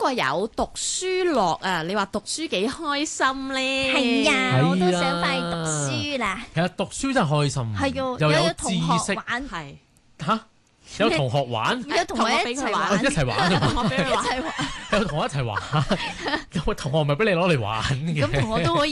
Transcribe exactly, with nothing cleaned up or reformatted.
個有讀書樂啊！你話讀書幾開心咧？ 係呀，我都想翻去讀書啦。 其實讀書真係開心， 係又又有有同學知識玩， 係嚇，有同學玩， 有同學一齊哦玩， 一齊玩啊！ 我俾佢玩。 一齊玩。 有同學一齊玩，有個同學咪俾你攞嚟玩嘅。 咁同學都可以。